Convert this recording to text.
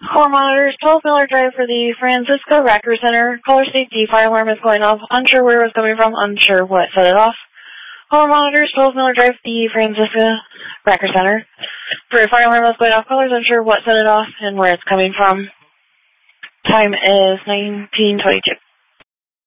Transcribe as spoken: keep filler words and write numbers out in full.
Core monitors, twelve Miller Drive for the Francisco Racker Center. Caller safety, fire alarm is going off. Unsure where it was coming from, unsure what set it off. Core monitors, twelve Miller Drive, the Francisco Racker Center. For fire alarm is going off. Callers unsure what set it off and where it's coming from. Time is nineteen twenty-two.